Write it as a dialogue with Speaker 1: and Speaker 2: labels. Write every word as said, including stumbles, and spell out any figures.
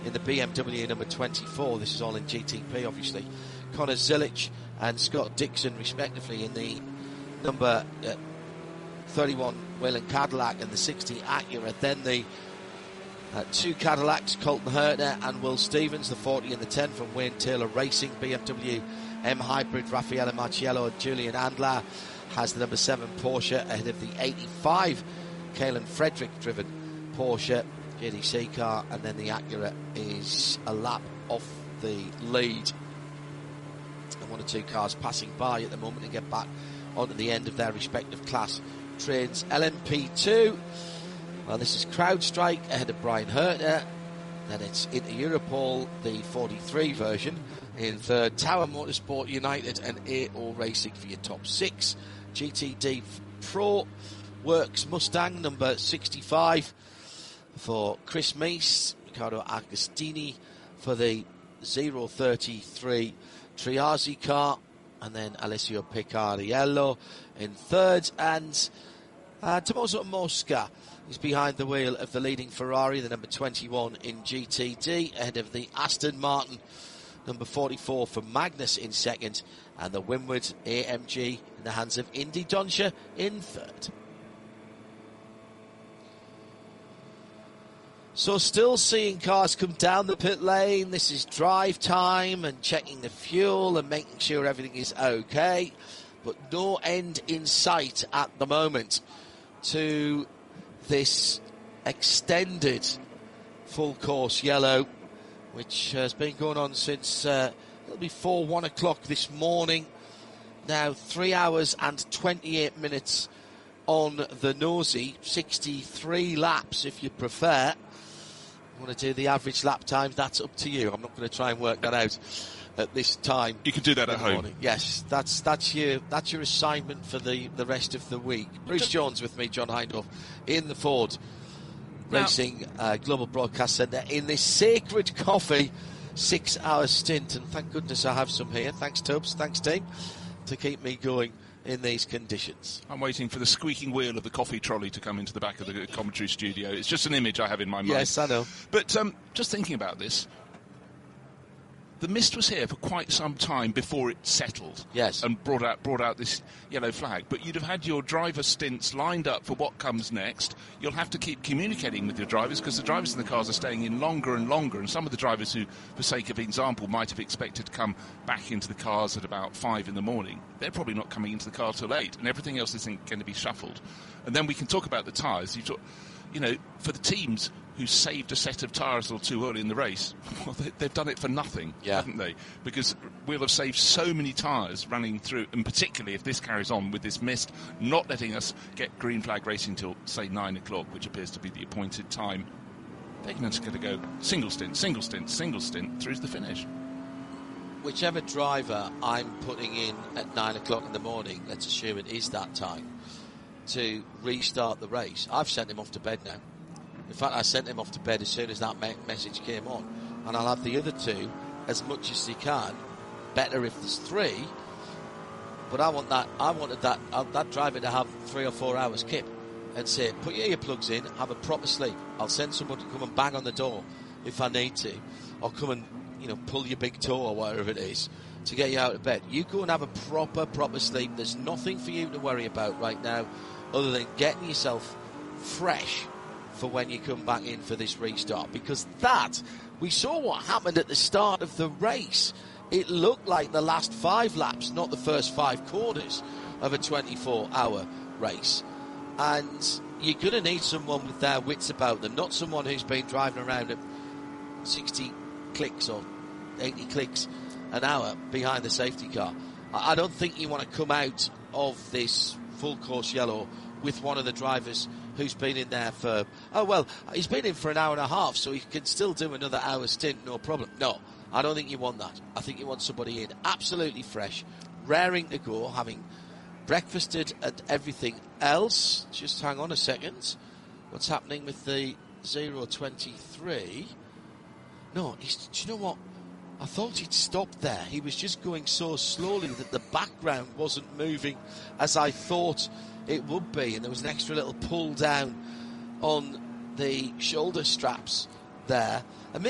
Speaker 1: in the B M W number twenty-four. This is all in G T P, obviously. Connor Zilic and Scott Dixon, respectively, in the number uh, thirty-one Whelen Cadillac and the sixty Acura. Then the uh, two Cadillacs, Colton Herter and Will Stevens, the forty and the ten from Wayne Taylor Racing. B M W M Hybrid, Raffaele Marciello and Julian Andler has the number seven Porsche ahead of the eighty-five Kalen Frederick driven Porsche J D C car, and then the Acura is a lap off the lead. And one or two cars passing by at the moment and get back onto the end of their respective class trains. L M P two, well, this is CrowdStrike ahead of Brian Herter. Then it's Inter Europol, the forty-three version. In third, Tower Motorsport United and A O Racing for your top six. G T D Pro Works Mustang number sixty-five for Chris Meese. Riccardo Agostini for the zero thirty-three Triazzi car. And then Alessio Picariello in third. And uh, Tommaso Mosca is behind the wheel of the leading Ferrari, the number twenty-one in G T D, ahead of the Aston Martin number forty-four for Magnus in second, and the Winward A M G in the hands of Indy Donscher in third. So still seeing cars come down the pit lane. This is drive time and checking the fuel and making sure everything is okay, but no end in sight at the moment to this extended full course yellow, which has been going on since uh, it'll be before one o'clock this morning. Now three hours and twenty-eight minutes on the nosy, sixty-three laps if you prefer. You want to do the average lap time? That's up to you. I'm not going to try and work that out at this time.
Speaker 2: You can do that at home.
Speaker 1: Morning. Yes, that's that's your that's your assignment for the, the rest of the week. Bruce Jones with me, John Hindhaugh, in the Ford now, Racing uh, Global Broadcast Centre in this Sacred Coffee six-hour stint, and thank goodness I have some here. Thanks, Tubbs. Thanks, team, to keep me going in these conditions.
Speaker 2: I'm waiting for the squeaking wheel of the coffee trolley to come into the back of the commentary studio. It's just an image I have in my mind.
Speaker 1: Yes, I know.
Speaker 2: But um, just thinking about this, the mist was here for quite some time before it settled.
Speaker 1: Yes.
Speaker 2: And brought out brought out this yellow flag. But you'd have had your driver stints lined up for what comes next. You'll have to keep communicating with your drivers because the drivers in the cars are staying in longer and longer. And some of the drivers who, for sake of example, might have expected to come back into the cars at about five in the morning, they're probably not coming into the car till eight. And everything else isn't going to be shuffled. And then we can talk about the tyres. You talk, you know, for the teams who saved a set of tyres a little too early in the race, well, they, they've done it for nothing,
Speaker 1: yeah.
Speaker 2: haven't they? Because we'll have saved so many tyres running through, and particularly if this carries on with this mist, not letting us get green flag racing till, say, nine o'clock, which appears to be the appointed time. They're just going to go single stint, single stint, single stint through to the finish.
Speaker 1: Whichever driver I'm putting in at nine o'clock in the morning, let's assume it is that time, to restart the race, I've sent him off to bed now. In fact, I sent him off to bed as soon as that me- message came on. And I'll have the other two as much as they can. Better if there's three. But I want that. I wanted that uh, that driver to have three or four hours kip and say, put your earplugs in, have a proper sleep. I'll send someone to come and bang on the door if I need to, or come and, you know, pull your big toe or whatever it is to get you out of bed. You go and have a proper, proper sleep. There's nothing for you to worry about right now other than getting yourself fresh for when you come back in for this restart, because that, we saw what happened at the start of the race. It looked like the last five laps, not the first five quarters of a twenty-four hour race. And you're going to need someone with their wits about them, not someone who's been driving around at sixty clicks or eighty clicks an hour behind the safety car. I don't think you want to come out of this full course yellow with one of the drivers who's been in there for, oh, well, he's been in for an hour and a half, so he can still do another hour stint, no problem. No, I don't think you want that. I think you want somebody in absolutely fresh, raring to go, having breakfasted and everything else. Just hang on a second. What's happening with the zero twenty-three? No, he's, do you know what? I thought he'd stopped there. He was just going so slowly that the background wasn't moving as I thought it would be, and there was an extra little pull down on the shoulder straps there.